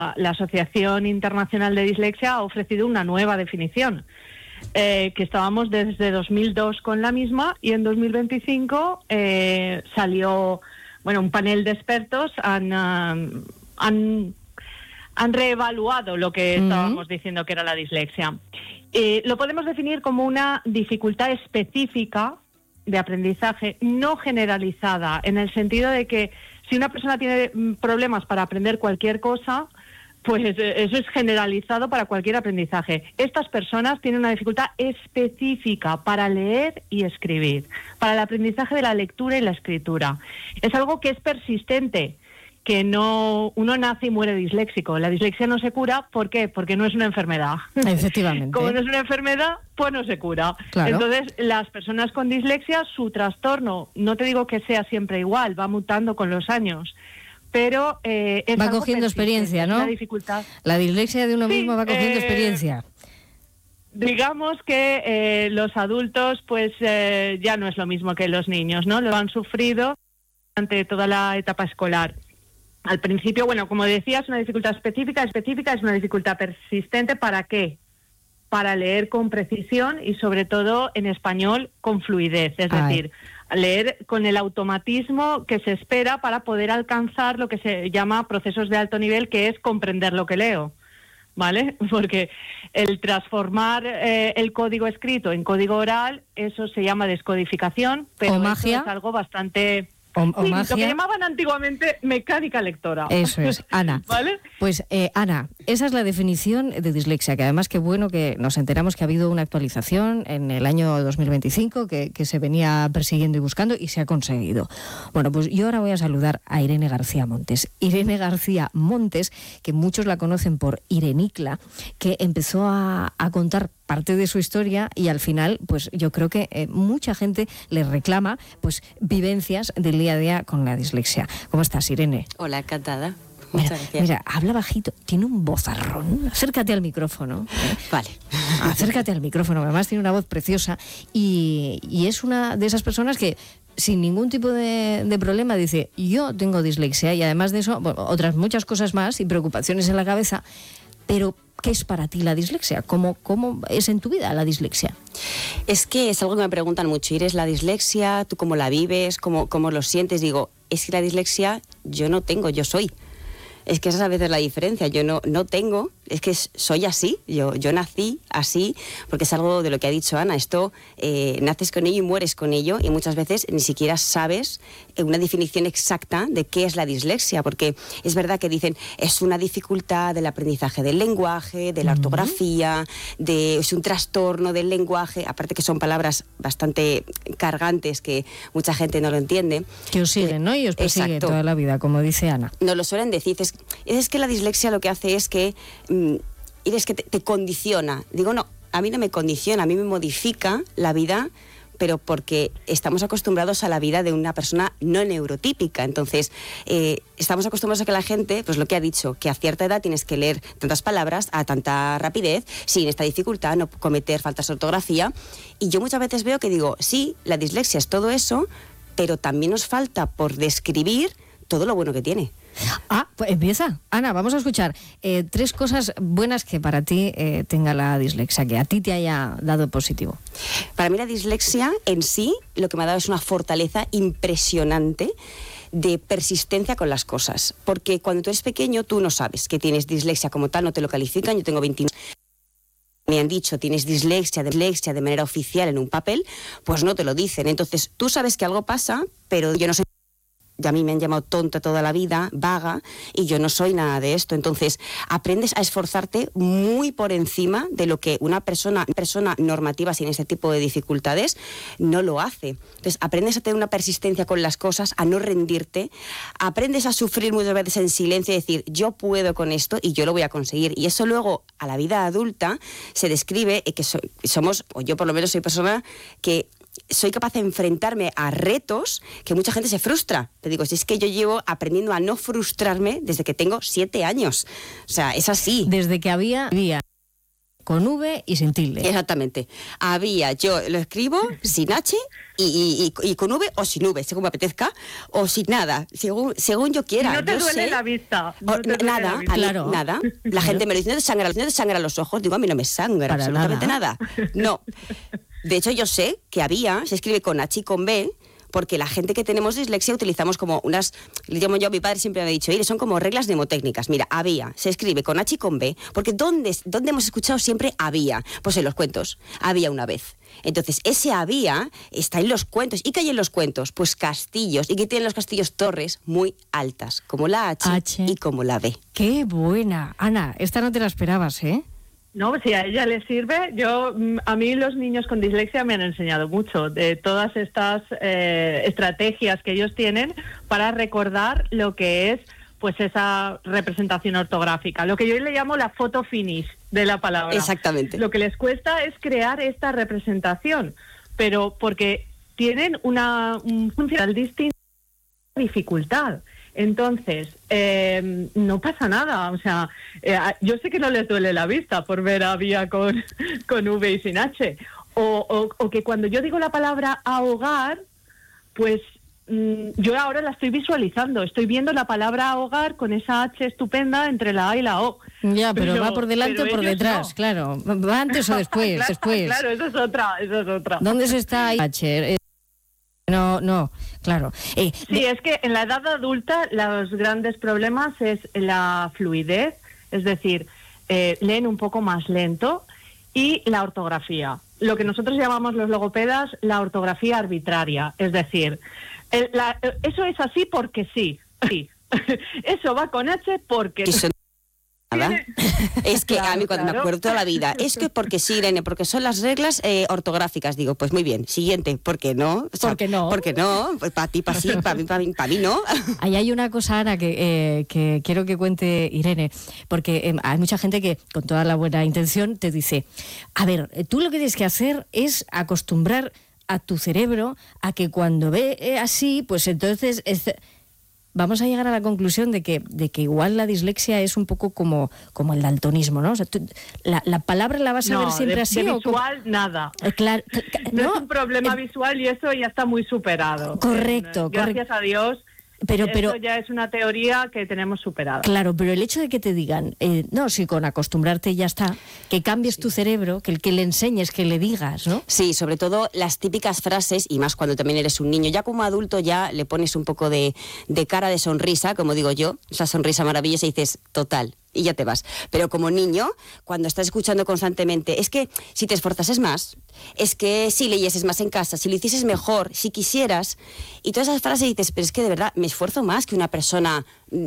la Asociación Internacional de Dislexia ha ofrecido una nueva definición, que estábamos desde 2002 con la misma, y en 2025 salió, un panel de expertos han reevaluado lo que estábamos diciendo que era la dislexia. Lo podemos definir como una dificultad específica de aprendizaje, no generalizada, en el sentido de que si una persona tiene problemas para aprender cualquier cosa, pues eso es generalizado para cualquier aprendizaje. Estas personas tienen una dificultad específica para leer y escribir, para el aprendizaje de la lectura y la escritura. Es algo que es persistente, que uno nace y muere disléxico. La dislexia no se cura, ¿por qué? Porque no es una enfermedad. Efectivamente. Como no es una enfermedad, pues no se cura. Claro. Entonces, las personas con dislexia, su trastorno, no te digo que sea siempre igual, va mutando con los años, pero va cogiendo experiencia, ¿no? Una dificultad. La dislexia de uno mismo va cogiendo experiencia. Digamos que los adultos, pues ya no es lo mismo que los niños, ¿no? Lo han sufrido durante toda la etapa escolar. Al principio, como decía, es una dificultad específica, es una dificultad persistente. ¿Para qué? Para leer con precisión y, sobre todo, en español con fluidez. Es decir, leer con el automatismo que se espera para poder alcanzar lo que se llama procesos de alto nivel, que es comprender lo que leo, ¿vale? Porque el transformar el código escrito en código oral, eso se llama descodificación, pero magia. eso es algo bastante... O lo magia. que llamaban antiguamente mecánica lectora. Eso es, Ana. ¿Vale? Pues, Ana, esa es la definición de dislexia, que además qué bueno que nos enteramos que ha habido una actualización en el año 2025 que se venía persiguiendo y buscando y se ha conseguido. Bueno, pues yo ahora voy a saludar a Irene García Montes. Irene García Montes, que muchos la conocen por Irenicla, que empezó a contar parte de su historia y al final, pues yo creo que mucha gente le reclama pues vivencias del día a día con la dislexia. ¿Cómo estás, Irene? Hola, encantada. Muchas gracias. Mira, habla bajito, tiene un vozarrón. Acércate al micrófono. Vale. Acércate al micrófono, además tiene una voz preciosa y es una de esas personas que sin ningún tipo de problema dice, yo tengo dislexia, y además de eso, otras muchas cosas más y preocupaciones en la cabeza. Pero, ¿qué es para ti la dislexia? ¿Cómo es en tu vida la dislexia? Es que es algo que me preguntan mucho. ¿Eres la dislexia? ¿Tú cómo la vives? ¿Cómo lo sientes? Digo, es que la dislexia yo no tengo, yo soy. Es que esa es a veces la diferencia. Yo no tengo, es que soy así. Yo nací así, porque es algo de lo que ha dicho Ana. Esto, naces con ello y mueres con ello, y muchas veces ni siquiera sabes una definición exacta de qué es la dislexia, porque es verdad que dicen, es una dificultad del aprendizaje del lenguaje, de la ortografía, es un trastorno del lenguaje, aparte que son palabras bastante cargantes que mucha gente no lo entiende. Que os siguen, ¿no? Y os persigue toda la vida, como dice Ana. Nos lo suelen decir, es que la dislexia lo que hace es que te condiciona. Digo, no, a mí no me condiciona, a mí me modifica la vida, pero porque estamos acostumbrados a la vida de una persona no neurotípica. Entonces, estamos acostumbrados a que la gente, pues lo que ha dicho, que a cierta edad tienes que leer tantas palabras a tanta rapidez, sin esta dificultad, no cometer faltas de ortografía. Y yo muchas veces veo que digo, sí, la dislexia es todo eso, pero también nos falta por describir todo lo bueno que tiene. Pues empieza. Ana, vamos a escuchar 3 cosas buenas que para ti tenga la dislexia, que a ti te haya dado positivo. Para mí la dislexia en sí lo que me ha dado es una fortaleza impresionante de persistencia con las cosas. Porque cuando tú eres pequeño tú no sabes que tienes dislexia como tal, no te lo califican. Yo tengo 29. Me han dicho, tienes dislexia de manera oficial en un papel, pues no te lo dicen. Entonces tú sabes que algo pasa, pero yo no sé. A mí me han llamado tonta toda la vida, vaga, y yo no soy nada de esto. Entonces, aprendes a esforzarte muy por encima de lo que una persona normativa sin este tipo de dificultades no lo hace. Entonces, aprendes a tener una persistencia con las cosas, a no rendirte, aprendes a sufrir muchas veces en silencio y decir, yo puedo con esto y yo lo voy a conseguir. Y eso luego, a la vida adulta, se describe que somos, o yo por lo menos soy persona que soy capaz de enfrentarme a retos que mucha gente se frustra. Te digo, si es que yo llevo aprendiendo a no frustrarme desde que tengo 7 años. O sea, es así. Desde que había con V y sin tilde. Exactamente. Había, yo lo escribo sin H y con V o sin V, según me apetezca, o sin nada, según yo quiera. Y no te duele la vista. Nada, claro. Nada. La gente me lo dice, no te sangra los ojos. Digo, a mí no me sangra para absolutamente nada. No. De hecho, yo sé que se escribe con H y con B, porque la gente que tenemos dislexia utilizamos como unas, le llamo yo, mi padre siempre me ha dicho, son como reglas mnemotécnicas. Mira, se escribe con H y con B, porque ¿dónde hemos escuchado siempre había? Pues en los cuentos, había una vez. Entonces, ese había está en los cuentos. ¿Y qué hay en los cuentos? Pues castillos. ¿Y qué tienen los castillos? Torres muy altas, como la H. Y como la B. ¡Qué buena! Ana, esta no te la esperabas, ¿eh? No, si a ella le sirve, a mí los niños con dislexia me han enseñado mucho de todas estas estrategias que ellos tienen para recordar lo que es pues esa representación ortográfica, lo que yo le llamo la photo finish de la palabra. Exactamente. Lo que les cuesta es crear esta representación, pero porque tienen un funcional distinto, dificultad. Entonces, no pasa nada. O sea, yo sé que no les duele la vista por ver a Vía con V y sin H. O que cuando yo digo la palabra ahogar, pues yo ahora la estoy visualizando. Estoy viendo la palabra ahogar con esa H estupenda entre la A y la O. Ya, pero va por delante o por detrás, no. Claro. ¿Va antes o después? Claro, después. Claro, eso es otra. ¿Dónde se está ahí H? No, claro. Sí, es que en la edad adulta los grandes problemas es la fluidez, es decir, leen un poco más lento, y la ortografía. Lo que nosotros llamamos los logopedas la ortografía arbitraria, es decir, eso es así porque sí. Eso va con H porque sí. Nada. Es que a mí cuando me acuerdo toda la vida, es que porque sí, Irene, porque son las reglas ortográficas. Digo, pues muy bien, siguiente, ¿por qué no? O sea, ¿por qué no? Pues para ti, para sí, para mí no. Ahí hay una cosa, Ana, que quiero que cuente Irene, porque hay mucha gente que con toda la buena intención te dice, a ver, tú lo que tienes que hacer es acostumbrar a tu cerebro a que cuando ve así, pues entonces... Vamos a llegar a la conclusión de que igual la dislexia es un poco como el daltonismo, ¿no? O sea, la palabra la vas a ver siempre así. De visual, nada. Claro, no es un problema visual y eso ya está muy superado. Correcto. Gracias a Dios. Pero eso ya es una teoría que tenemos superada. Claro, pero el hecho de que te digan, no, si con acostumbrarte ya está, que cambies tu cerebro, que le enseñes, que le digas, ¿no? Sí, sobre todo las típicas frases, y más cuando también eres un niño. Ya como adulto ya le pones un poco de cara de sonrisa, como digo yo, esa sonrisa maravillosa, y dices, total, y ya te vas. Pero como niño, cuando estás escuchando constantemente, es que si te esforzases más, es que si leyeses más en casa, si lo hicieses mejor, si quisieras, y todas esas frases dices, pero es que de verdad me esfuerzo más que una persona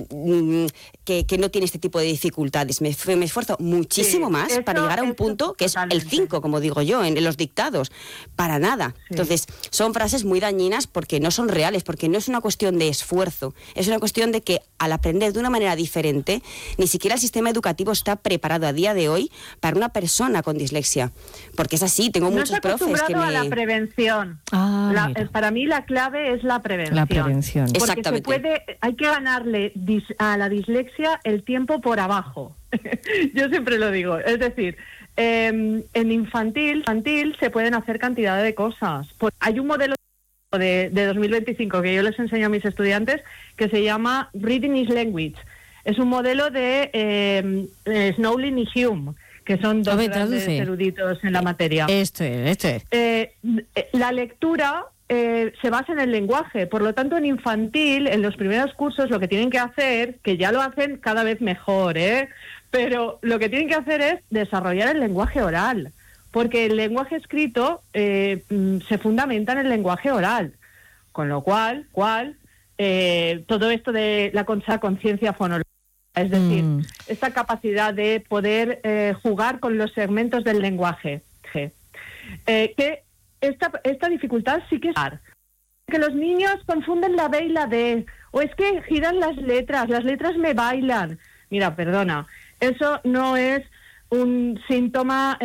que no tiene este tipo de dificultades. Me esfuerzo muchísimo más para llegar a un punto que totalmente. Es el 5, como digo yo, en los dictados. Para nada. Sí. Entonces, son frases muy dañinas porque no son reales, porque no es una cuestión de esfuerzo, es una cuestión de que al aprender de una manera diferente, ni siquiera el sistema educativo está preparado a día de hoy para una persona con dislexia. Porque es así, tengo muchos profes que a la prevención. Para mí la clave es la prevención. La prevención. Porque exactamente. Hay que ganarle a la dislexia el tiempo por abajo. Yo siempre lo digo. Es decir, en infantil se pueden hacer cantidad de cosas. Hay un modelo de 2025 que yo les enseño a mis estudiantes que se llama Reading is Language. Es un modelo de Snowlin y Hume, que son dos grandes eruditos en la materia. Esto es. La lectura se basa en el lenguaje, por lo tanto en infantil, en los primeros cursos, lo que tienen que hacer, que ya lo hacen cada vez mejor, pero lo que tienen que hacer es desarrollar el lenguaje oral, porque el lenguaje escrito se fundamenta en el lenguaje oral, con lo cual todo esto de la conciencia fonológica, es decir, esta capacidad de poder jugar con los segmentos del lenguaje, que esta dificultad sí que es que los niños confunden la B y la D, o es que giran las letras me bailan. Mira, perdona, eso no es un síntoma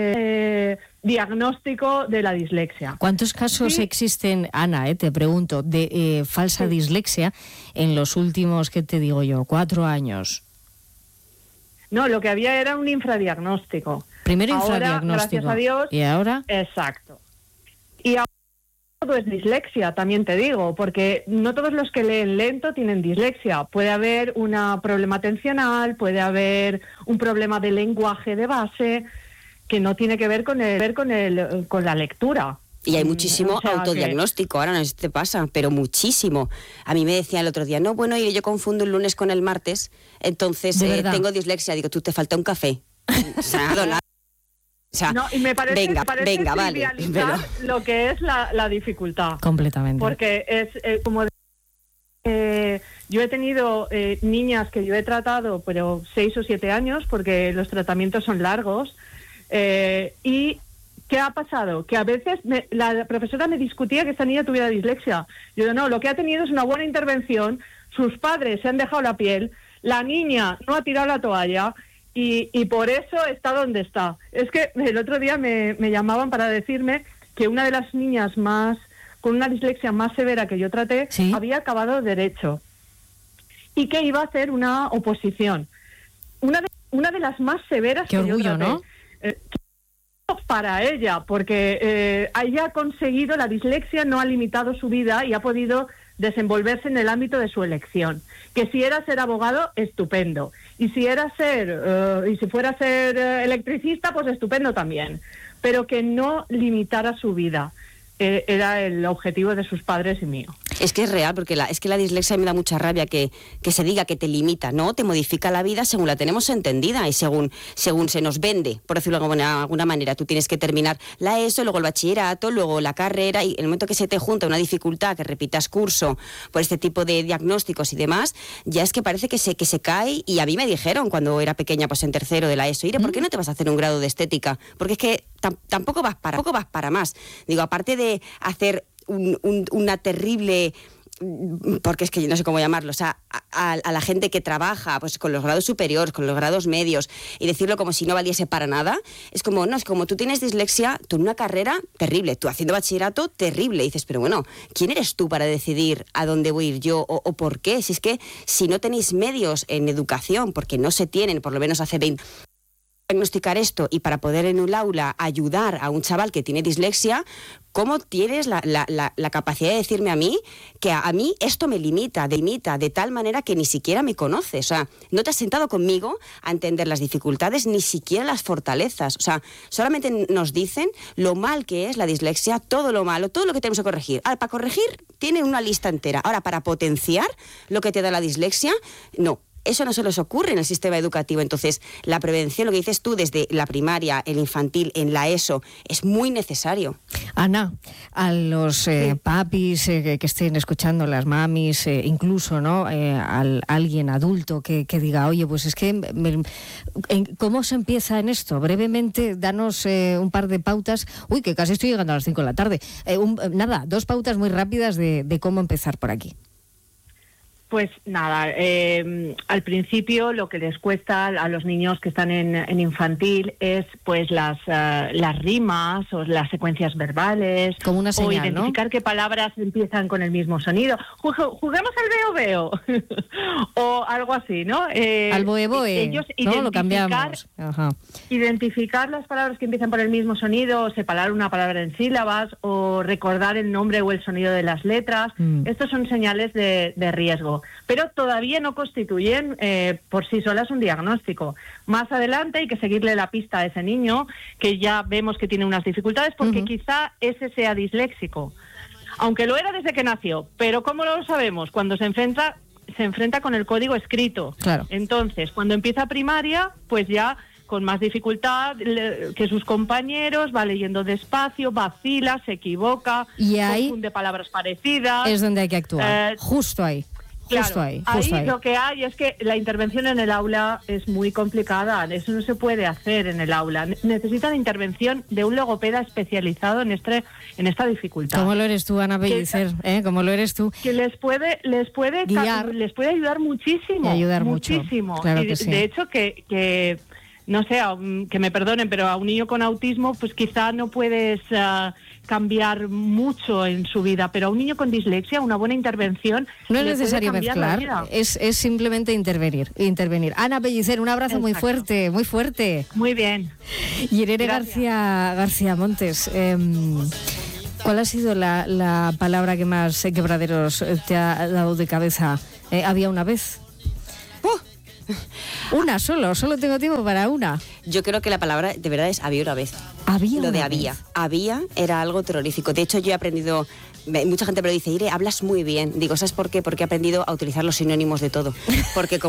diagnóstico de la dislexia. ¿Cuántos casos existen, Ana, te pregunto, de falsa dislexia en los últimos, ¿qué te digo yo, 4 años? No, lo que había era un infradiagnóstico. Primero ahora, infradiagnóstico. Gracias a Dios. ¿Y ahora? Exacto. Y ahora todo es dislexia, también te digo, porque no todos los que leen lento tienen dislexia. Puede haber un problema atencional, puede haber un problema de lenguaje de base que no tiene que ver con la lectura. Y hay muchísimo autodiagnóstico, que... ahora no sé si te pasa, pero muchísimo. A mí me decía el otro día, no, bueno, yo confundo el lunes con el martes, entonces tengo dislexia. Digo, tú te falta un café. O sea, no, y me parece, venga, vale. Pero... lo que es la dificultad. Completamente. Porque es como... yo he tenido niñas que yo he tratado, pero 6 o 7 años, porque los tratamientos son largos, y... ¿qué ha pasado? Que a veces la profesora me discutía que esta niña tuviera dislexia. Yo digo, no, lo que ha tenido es una buena intervención, sus padres se han dejado la piel, la niña no ha tirado la toalla y por eso está donde está. Es que el otro día me llamaban para decirme que una de las niñas con una dislexia más severa que yo traté, ¿sí?, había acabado Derecho y que iba a hacer una oposición. Una de las más severas que yo traté. ¿No? Para ella, porque ella ha conseguido, la dislexia no ha limitado su vida y ha podido desenvolverse en el ámbito de su elección. Que si era ser abogado, estupendo. Y si fuera a ser electricista, pues estupendo también. Pero que no limitara su vida. Era el objetivo de sus padres y mío. Es que es real, porque es que la dislexia me da mucha rabia que se diga que te limita, ¿no? Te modifica la vida según la tenemos entendida y según se nos vende, por decirlo de alguna manera. Tú tienes que terminar la ESO, luego el bachillerato, luego la carrera, y en el momento que se te junta una dificultad, que repitas curso por este tipo de diagnósticos y demás, ya es que parece que se cae. Y a mí me dijeron cuando era pequeña, pues en tercero de la ESO, Ire, ¿por qué no te vas a hacer un grado de estética? Porque es que tampoco vas para más. Digo, aparte de hacer una terrible, porque es que yo no sé cómo llamarlo, o sea, a la gente que trabaja pues con los grados superiores, con los grados medios, y decirlo como si no valiese para nada, es como tú tienes dislexia, tú en una carrera terrible, tú haciendo bachillerato terrible, y dices, pero bueno, ¿quién eres tú para decidir a dónde voy a ir yo o por qué? Si es que si no tenéis medios en educación, porque no se tienen, por lo menos hace 20 diagnosticar esto, y para poder en un aula ayudar a un chaval que tiene dislexia, ¿cómo tienes la capacidad de decirme a mí que a mí esto me limita de tal manera que ni siquiera me conoces? O sea, no te has sentado conmigo a entender las dificultades, ni siquiera las fortalezas. O sea, solamente nos dicen lo mal que es la dislexia, todo lo malo, todo lo que tenemos que corregir. Ahora, para corregir, tienen una lista entera. Ahora, para potenciar lo que te da la dislexia, no. Eso no se les ocurre en el sistema educativo. Entonces, la prevención, lo que dices tú, desde la primaria, el infantil, en la ESO, es muy necesario. Ana, a los papis que estén escuchando, las mamis, incluso, ¿no? Alguien adulto que diga, oye, pues es que, ¿cómo se empieza en esto? Brevemente, danos un par de pautas. Uy, que casi estoy llegando a las 5 de la tarde. 2 pautas muy rápidas de cómo empezar por aquí. Pues nada, al principio lo que les cuesta a los niños que están en infantil es pues las rimas o las secuencias verbales, como una señal, o identificar, ¿no?, qué palabras empiezan con el mismo sonido. Juguemos al veo o algo así, ¿no? Al boe, ellos ¿no? Lo cambiamos. Ajá. Identificar las palabras que empiezan por el mismo sonido, o separar una palabra en sílabas, o recordar el nombre o el sonido de las letras. Estos son señales de riesgo, pero todavía no constituyen por sí solas un diagnóstico. Más adelante hay que seguirle la pista a ese niño que ya vemos que tiene unas dificultades, porque quizá ese sea disléxico, aunque lo era desde que nació. Pero ¿cómo lo sabemos? Cuando se enfrenta con el código escrito. Claro. Entonces, cuando empieza primaria, pues ya con más dificultad que sus compañeros, va leyendo despacio, vacila, se equivoca, y ahí confunde palabras parecidas. Es donde hay que actuar, justo ahí. Claro, ahí. Lo que hay es que la intervención en el aula es muy complicada. Eso no se puede hacer en el aula. Necesitan intervención de un logopeda especializado en esta dificultad. ¿Cómo lo eres tú, Ana Pellicer? ¿Cómo lo eres tú? Que les puede guiar, les puede ayudar muchísimo. Y ayudar muchísimo. Mucho. Claro que sí. De hecho, que no sé, que me perdonen, pero a un niño con autismo, pues quizá no puedes cambiar mucho en su vida, pero a un niño con dislexia una buena intervención no es le necesario puede cambiar la mezclar, vida. es simplemente intervenir. Ana Pellicer, un abrazo muy fuerte, muy fuerte. Muy bien. Y Irene García Montes, ¿cuál ha sido la palabra que más quebraderos te ha dado de cabeza? ¿Había una vez? Una solo tengo tiempo para una. Yo creo que la palabra de verdad es había una vez. Lo de había. Había era algo terrorífico. De hecho, yo he aprendido, mucha gente me lo dice, Ire, hablas muy bien. Digo, ¿sabes por qué? Porque he aprendido a utilizar los sinónimos de todo. Porque